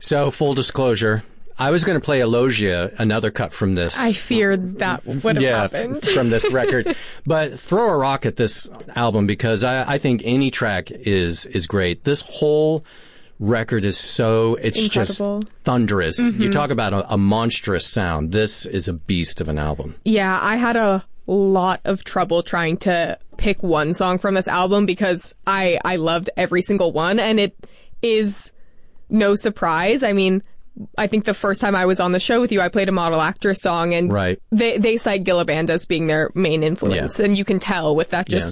So, full disclosure, I was going to play Elogia, another cut from this. I feared that would have happened. From this record. But throw a rock at this album because I think any track is great. This whole record is it's incredible. Just thunderous. Mm-hmm. You talk about a monstrous sound. This is a beast of an album. Yeah, I had a lot of trouble trying to pick one song from this album because I loved every single one, and it is no surprise. I mean, I think the first time I was on the show with you, I played a Model Actress song, and they cite Gilla Band as being their main influence. Yeah. And you can tell with that just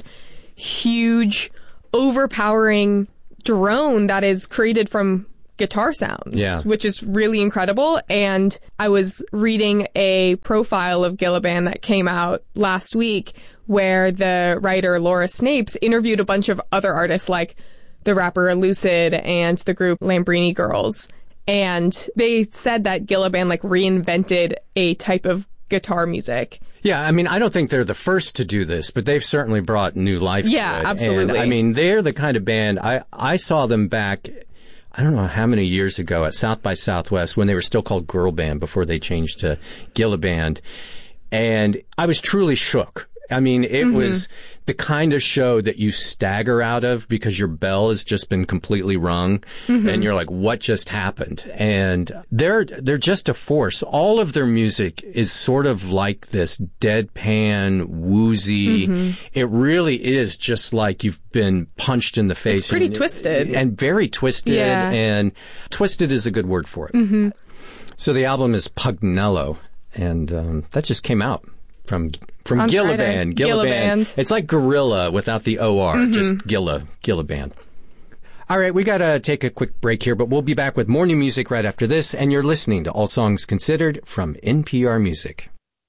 huge, overpowering drone that is created from guitar sounds, which is really incredible. And I was reading a profile of Gilla Band that came out last week where the writer Laura Snapes interviewed a bunch of other artists like the rapper Lucid and the group Lambrini Girls. And they said that Gilla Band reinvented a type of guitar music. Yeah, I mean, I don't think they're the first to do this, but they've certainly brought new life to it. Yeah, absolutely. And, I mean, they're the kind of band, I saw them back, I don't know how many years ago at South by Southwest when they were still called Girl Band before they changed to Gilla Band. And I was truly shook. I mean, it was the kind of show that you stagger out of because your bell has just been completely rung and you're like, what just happened? And they're just a force. All of their music is sort of like this deadpan, woozy. It really is just like you've been punched in the face. It's pretty twisted. And very twisted. Yeah. And twisted is a good word for it. So the album is Pugnello, and that just came out from Gilla Band. Gilla Band. It's like Gorilla without the OR, just Gilla Band. All right, we got to take a quick break here, but we'll be back with more new music right after this, and you're listening to All Songs Considered from NPR Music.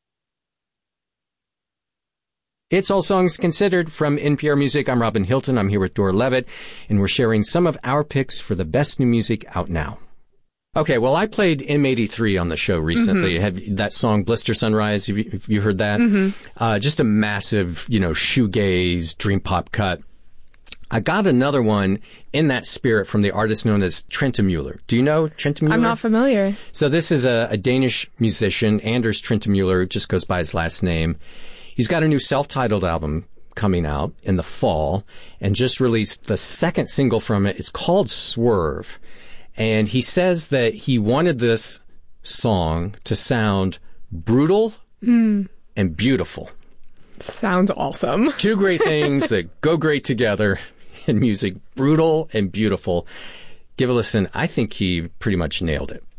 It's All Songs Considered from NPR Music. I'm Robin Hilton. I'm here with Dora Levitt, and we're sharing some of our picks for the best new music out now. Okay, well, I played M83 on the show recently. Have that song Blister Sunrise, have you heard that? Just a massive, shoegaze, dream pop cut. I got another one in that spirit from the artist known as Trentemøller. Do you know Trentemøller? I'm not familiar. So this is a Danish musician, Anders Trentemøller, just goes by his last name. He's got a new self-titled album coming out in the fall and just released the second single from it. It's called Swerve. And he says that he wanted this song to sound brutal and beautiful. Sounds awesome. Two great things that go great together in music, brutal and beautiful. Give a listen. I think he pretty much nailed it.